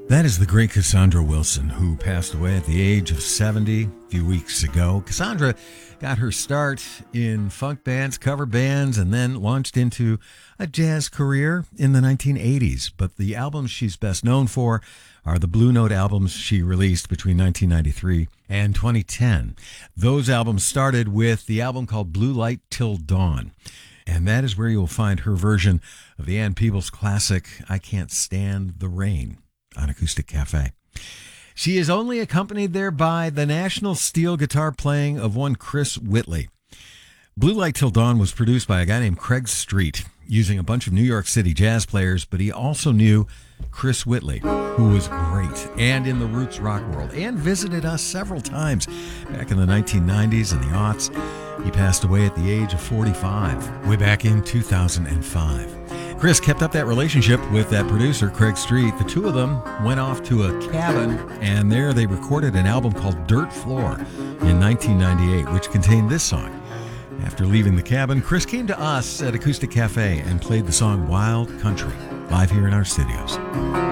That is the great Cassandra Wilson, who passed away at the age of 70 a few weeks ago. Cassandra got her start in funk bands, cover bands, and then launched into a jazz career in the 1980s. But the albums she's best known for are the Blue Note albums she released between 1993 and 2010. Those albums started with the album called Blue Light Till Dawn. And that is where you'll find her version of the Ann Peebles classic, I Can't Stand the Rain, on Acoustic Cafe. She is only accompanied there by the national steel guitar playing of one Chris Whitley. Blue Light Till Dawn was produced by a guy named Craig Street, using a bunch of New York City jazz players, but he also knew Chris Whitley, who was great and in the roots rock world, and visited us several times back in the 1990s and the aughts. He passed away at the age of 45, way back in 2005. Chris kept up that relationship with that producer, Craig Street. The two of them went off to a cabin, and there they recorded an album called Dirt Floor in 1998, which contained this song. After leaving the cabin, Chris came to us at Acoustic Cafe and played the song Wild Country, live here in our studios.